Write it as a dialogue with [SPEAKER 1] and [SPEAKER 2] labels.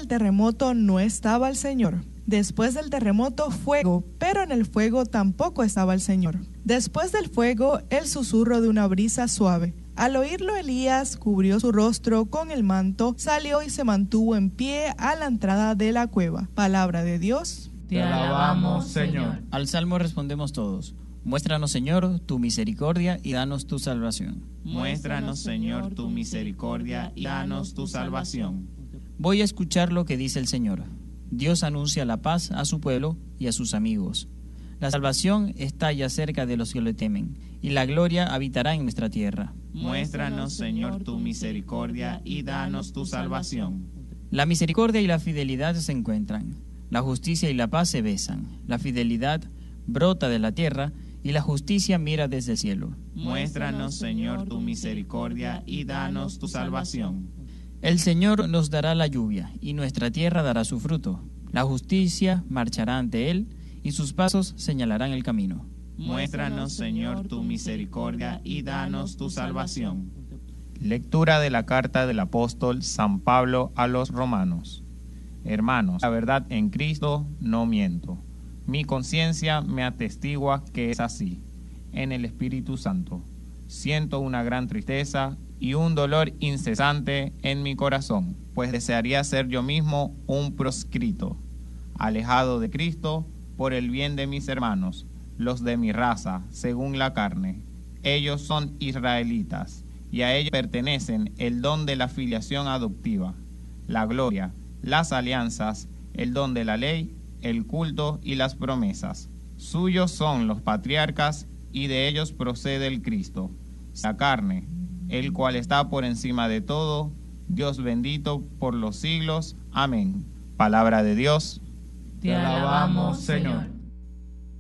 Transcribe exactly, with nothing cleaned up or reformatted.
[SPEAKER 1] del terremoto no estaba el Señor. Después del terremoto, fuego, pero en el fuego tampoco estaba el Señor. Después del fuego, el susurro de una brisa suave. Al oírlo, Elías cubrió su rostro con el manto, salió y se mantuvo en pie a la entrada de la cueva. Palabra de Dios.
[SPEAKER 2] Te alabamos, Señor.
[SPEAKER 3] Al salmo respondemos todos. Muéstranos, Señor, tu misericordia y danos tu salvación.
[SPEAKER 2] Muéstranos, Señor, tu misericordia y danos tu salvación.
[SPEAKER 3] Voy a escuchar lo que dice el Señor. Dios anuncia la paz a su pueblo y a sus amigos. La salvación está ya cerca de los que le temen, y la gloria habitará en nuestra tierra.
[SPEAKER 2] Muéstranos, Señor, tu misericordia y danos tu salvación.
[SPEAKER 3] La misericordia y la fidelidad se encuentran. La justicia y la paz se besan. La fidelidad brota de la tierra y la justicia mira desde el cielo.
[SPEAKER 2] Muéstranos, Señor, tu misericordia y danos tu salvación.
[SPEAKER 3] El Señor nos dará la lluvia, y nuestra tierra dará su fruto. La justicia marchará ante Él, y sus pasos señalarán el camino.
[SPEAKER 2] Muéstranos, Señor, tu misericordia y danos tu salvación. Lectura de la carta del apóstol San Pablo a los romanos. Hermanos, la verdad en Cristo no miento. Mi conciencia me atestigua que es así. En el Espíritu Santo siento una gran tristeza y un dolor incesante en mi corazón, pues desearía ser yo mismo un proscrito, alejado de Cristo por el bien de mis hermanos, los de mi raza, según la carne. Ellos son israelitas, y a ellos pertenecen el don de la filiación adoptiva, la gloria, las alianzas, el don de la ley, el culto y las promesas. Suyos son los patriarcas, y de ellos procede el Cristo, la carne, el cual está por encima de todo, Dios bendito por los siglos. Amén. Palabra de Dios.
[SPEAKER 4] Te alabamos, Señor.